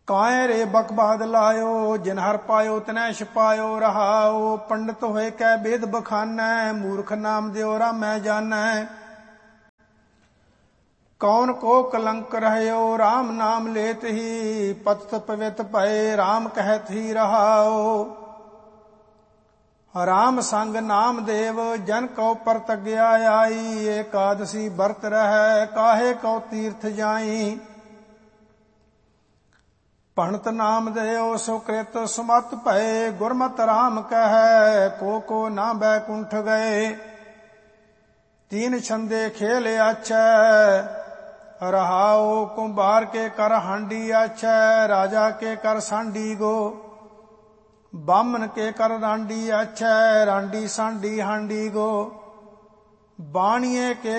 ਕਾਇ ਰੇ ਬਕਬਾਦ ਲਾਇਓ, ਜਿਨ ਹਰ ਪਾਇਓ ਤਿਨੈ ਛਪਾਇਓ। ਰਹਾਉ ਪੰਡਿਤ ਹੋਏ ਕੈ ਬੇਦ ਬਖਾਨੈ, ਮੂਰਖ ਨਾਮ ਦਿਓ ਰਾਮੈ ਜਾਨੈ। ਕੌਣ ਕੋ ਕਲੰਕ ਰਹਿਓ, ਰਾਮ ਨਾਮ ਲੇਤ ਹੀ। ਪਤਿਤ ਪਵਿੱਤ ਭਏ, ਰਾਮ ਕਹਿਤ ਹੀ। ਰਹਾਉ ਰਾਮ ਸੰਗ ਨਾਮ ਦੇਵ, ਜਨ ਕਉ ਪਰਤਗਿਆ ਆਈ। ਏਕਾਦਸੀ ਵਰਤ ਰਹੈ, ਕਾਹੇ ਕਉ ਤੀਰਥ ਜਾਈ। ਭਣਤ ਨਾਮ ਦਿਓ, ਸੁਕ੍ਰਿਤ ਸੁਮਤ ਭਏ। ਗੁਰਮਤਿ ਰਾਮ ਕਹੈ, ਕੋ ਨਾ ਬੈਕੁੰਠ ਗਏ। ਤੀਨ ਛੰਦੇ ਖੇਲ ਆਛੈ, ਰਹਾਉ ਕੁੰਭਾਰ ਕੇ ਕਰ ਹਾਂਡੀ ਆਛੈ। ਰਾਜਾ ਕੇ ਕਰ ਸਾਂਡੀ ਗੋ, ਬਾਮਨ ਕੇ ਕਰ ਰਾਂਡੀ ਆਛੈ। ਰਾਂਡੀ ਸਾਂਡੀ ਹਾਂਡੀ ਗੋ, ਬਾਣੀਏ ਕੇ